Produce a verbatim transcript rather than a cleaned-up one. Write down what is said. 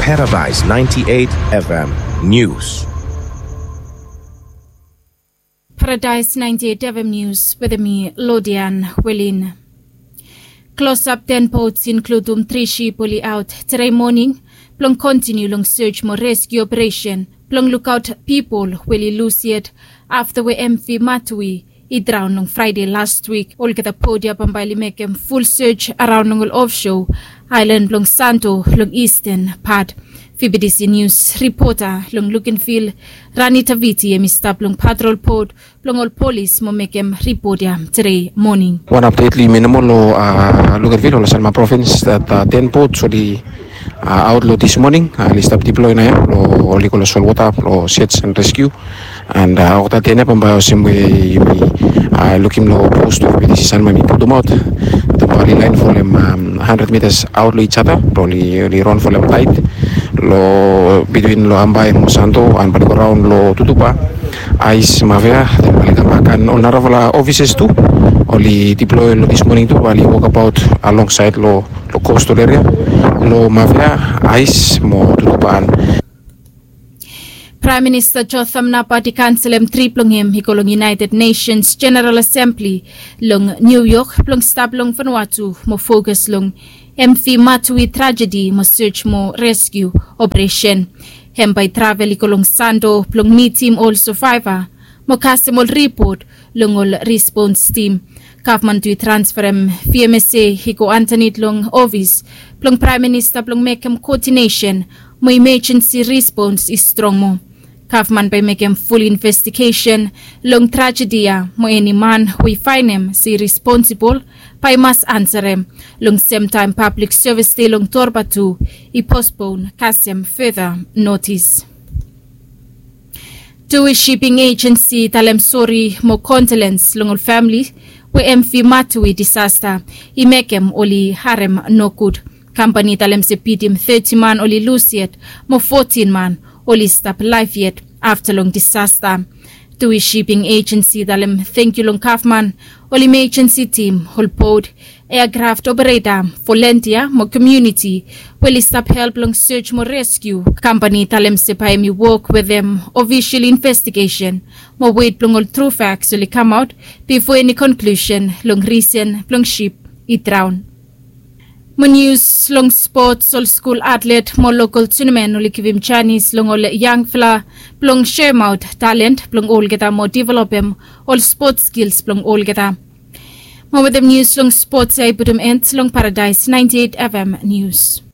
Paradise ninety-eight F M News. Paradise ninety-eight F M News with me, Lodian Welin. Close-up ten boats include um three sheep only out today morning. Plong continue long search more rescue operation. Plong lookout people will lose yet after we M V Matui. He drowned on Friday last week. All get a podia pambali make him full search around on offshore island long Santo long eastern part. F B D C News reporter long looking feel Rani Taviti emi stop long patrol pod long all police mo make him report ya today morning. One update li minimal lo uh, look at video lo Salma province that uh, ten boats so the uh, outload this morning uh, list up deploy na yan lo oli ko lo sol water lo search and rescue and uh, ako tatene pambayo simwe yumi uh, looking lo post of B D C Salma mi put them out the body line for them um, one hundred meters out lo each other probably li run for them tight lo between lo Ambay Mosanto and balik around lo Tutupa ice mavea then balik makan on naravala offices too only deploy lo this morning too while walk about alongside lo lo coastal area lo mavea ice mo Tutupaan. Prime Minister Jotham Napati Kanselem triplong him hikolong United Nations General Assembly long New York plong stab long Vanuatu mo focus long M V Matui tragedy mo search mo rescue operation. Hem by travel ikolong Sando plong me team all survivor mo kasimol report long all response team. Kafman to transfer em V M S A hiko Anthony long office plong Prime Minister plong make him coordination mo emergency response is strong mo. Kafman by make him full investigation long tragedy mo any man we find him si responsible by mas answer him long same time public service day long Torbatu i postpone kasem further notice. To a shipping agency talem sorry mo condolence long all family we M V Matui disaster i make him oli harem no good. Company talem se pidim thirty man oli lose yet mo fourteen man only stop life yet after long disaster. To a shipping agency dalem thank you long Kaufman, only agency team whole pod aircraft operator volunteer mo community will stop help long search mo rescue. Company talem se pay me work with them official investigation mo wait long all true facts will come out before any conclusion long reason long ship it drown. Mo news long sports all school athlete mo local tournament uli kivim Chinese long all young fella plong share out talent plong all geta mo develop him all sports skills plong all geta. Mo with them news long sports ay put him end long Paradise ninety-eight F M News.